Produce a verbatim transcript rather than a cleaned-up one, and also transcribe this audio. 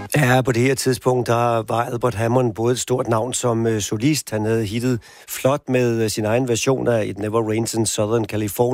Ja, på det her tidspunkt, der var Albert Hammond både et stort navn som uh, solist. Han havde hittet flot med uh, sin egen version af It Never Rains in Southern California.